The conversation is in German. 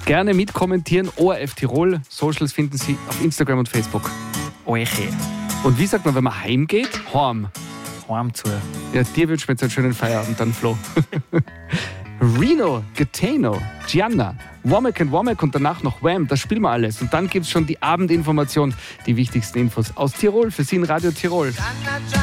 Gerne mitkommentieren. ORF Tirol. Socials finden Sie auf Instagram und Facebook. Euche. Und wie sagt man, wenn man heimgeht? Heim. Heim zu. Ja, dir wünsche ich mir jetzt einen schönen Feierabend dann, Flo. Reno, Gaetano, Gianna, Womack und danach noch Wham, das spielen wir alles. Und dann gibt es schon die Abendinformation, die wichtigsten Infos aus Tirol für Sie in Radio Tirol.